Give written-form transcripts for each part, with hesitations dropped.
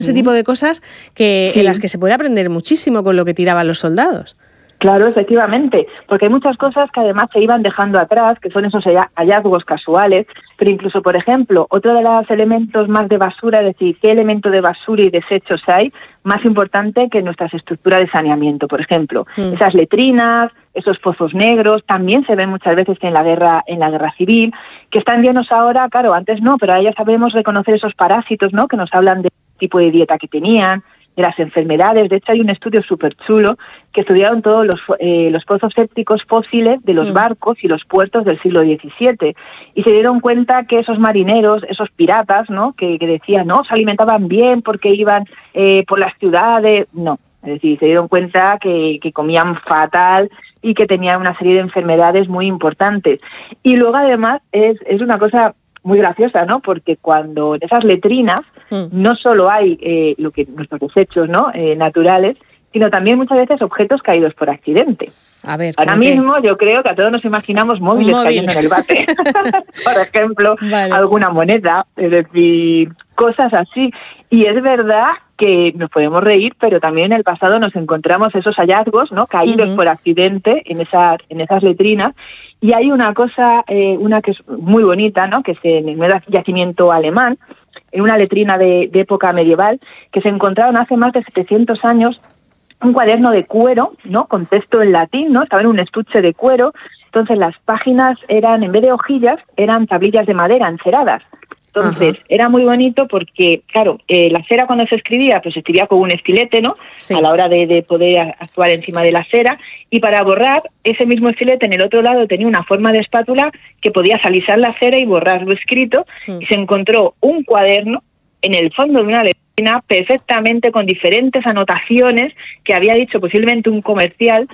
ese tipo de cosas en las que se puede aprender muchísimo con lo que tiraban los soldados. Claro, efectivamente, porque hay muchas cosas que además se iban dejando atrás, que son esos hallazgos casuales, pero incluso, por ejemplo, otro de los elementos más de basura, es decir, qué elemento de basura y desechos hay más importante que nuestras estructuras de saneamiento, por ejemplo, esas letrinas, esos pozos negros, también se ven muchas veces en la guerra civil, que están llenos ahora, claro, antes no, pero ahora ya sabemos reconocer esos parásitos, ¿no?, que nos hablan del tipo de dieta que tenían, de las enfermedades. De hecho, hay un estudio súper chulo que estudiaron todos los pozos sépticos fósiles de los barcos y los puertos del siglo XVII y se dieron cuenta que esos marineros, esos piratas, ¿no?, que decían, no, se alimentaban bien porque iban por las ciudades, no. Es decir, se dieron cuenta que comían fatal y que tenían una serie de enfermedades muy importantes. Y luego, además, es una cosa muy graciosa, ¿no? Porque cuando en esas letrinas no solo hay nuestros desechos, ¿no?, naturales, sino también muchas veces objetos caídos por accidente. A ver, ahora mismo yo creo que a todos nos imaginamos móviles cayendo en el bate. Por ejemplo, alguna moneda, es decir, cosas así. Y es verdad que nos podemos reír, pero también en el pasado nos encontramos esos hallazgos, ¿no?, caídos por accidente en esas letrinas. Y hay una cosa, una que es muy bonita, ¿no?, que es en el yacimiento alemán, en una letrina de época medieval, que se encontraron hace más de 700 años un cuaderno de cuero, ¿no?, con texto en latín, ¿no?, estaba en un estuche de cuero. Entonces las páginas eran, en vez de hojillas, eran tablillas de madera enceradas. Entonces, era muy bonito porque, claro, la cera cuando se escribía, pues se escribía con un estilete, ¿no?, a la hora de poder actuar encima de la cera, y para borrar, ese mismo estilete en el otro lado tenía una forma de espátula que podía alisar la cera y borrar lo escrito, y se encontró un cuaderno en el fondo de una letrina perfectamente con diferentes anotaciones que había dicho posiblemente un comerciante,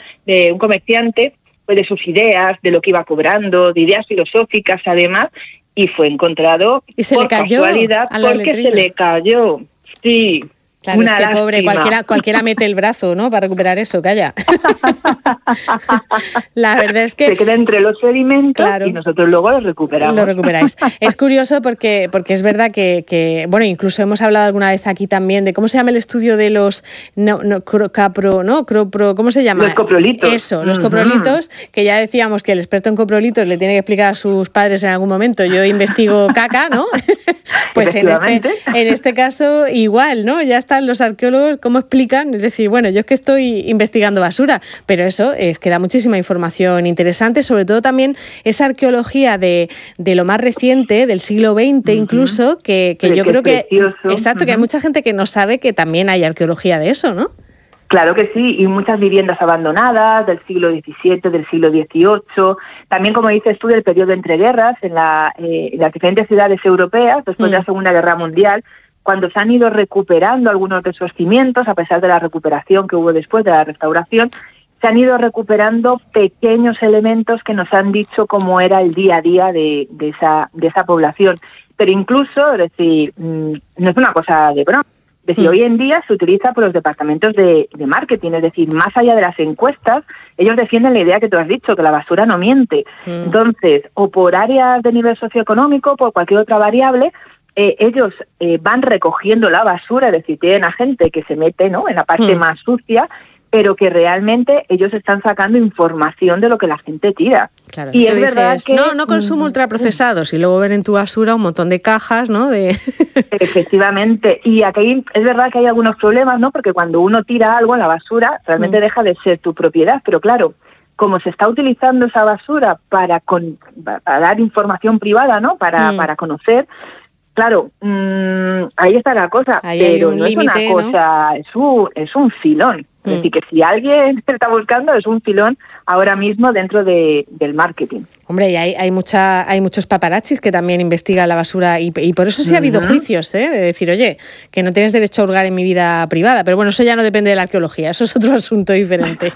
pues de sus ideas, de lo que iba cobrando, de ideas filosóficas además, y fue encontrado y se por le cayó casualidad porque se le cayó. Sí. Claro, es que pobre, cualquiera mete el brazo, ¿no?, para recuperar eso, calla. La verdad es que se queda entre los sedimentos, claro, y nosotros luego los recuperamos. Lo recuperáis. Es curioso porque es verdad que bueno, incluso hemos hablado alguna vez aquí también de cómo se llama el estudio de los ¿cómo se llama? Los coprolitos. Eso, los coprolitos, que ya decíamos que el experto en coprolitos le tiene que explicar a sus padres en algún momento. Yo investigo caca, ¿no? Pues en este caso igual, ¿no? Ya están los arqueólogos, ¿cómo explican? Es decir, bueno, yo es que estoy investigando basura, pero eso es que da muchísima información interesante, sobre todo también esa arqueología de lo más reciente, del siglo XX incluso, que yo creo que... Exacto, que hay mucha gente que no sabe que también hay arqueología de eso, ¿no? Claro que sí, y muchas viviendas abandonadas del siglo XVII, del siglo XVIII, también, como dices tú, del periodo entre guerras en las diferentes ciudades europeas después de la Segunda Guerra Mundial, cuando se han ido recuperando algunos de esos cimientos, a pesar de la recuperación que hubo después de la restauración, se han ido recuperando pequeños elementos que nos han dicho cómo era el día a día de esa población. Pero incluso, es decir, no es una cosa de broma. Es decir, hoy en día se utiliza por los departamentos de marketing, es decir, más allá de las encuestas, ellos defienden la idea que tú has dicho, que la basura no miente. Entonces, o por áreas de nivel socioeconómico, por cualquier otra variable, ellos van recogiendo la basura, es decir, tienen a gente que se mete, ¿no?, en la parte más sucia, pero que realmente ellos están sacando información de lo que la gente tira. Claro, y es verdad que no consumo ultraprocesados, y luego ven en tu basura un montón de cajas, ¿no? Efectivamente, y aquí es verdad que hay algunos problemas, ¿no?, porque cuando uno tira algo en la basura, realmente deja de ser tu propiedad, pero claro, como se está utilizando esa basura para dar información privada, ¿no?, para conocer. Claro, ahí está la cosa, pero no es una cosa, ¿no? Es un filón. Es decir, que si alguien está buscando, es un filón ahora mismo dentro del marketing. Hombre, y hay muchos paparazzis que también investigan la basura y por eso sí ha habido juicios, de decir, oye, que no tienes derecho a hurgar en mi vida privada, pero bueno, eso ya no depende de la arqueología, eso es otro asunto diferente.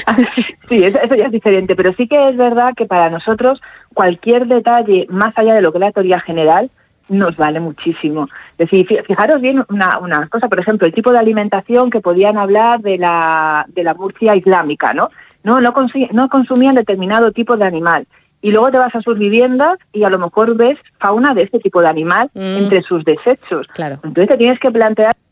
Sí, eso ya es diferente, pero sí que es verdad que para nosotros cualquier detalle más allá de lo que es la teoría general nos vale muchísimo. Es decir, fijaros bien una cosa, por ejemplo, el tipo de alimentación que podían hablar de la Murcia islámica, ¿no? No consumían determinado tipo de animal. Y luego te vas a sus viviendas y a lo mejor ves fauna de este tipo de animal entre sus desechos. Claro. Entonces te tienes que plantear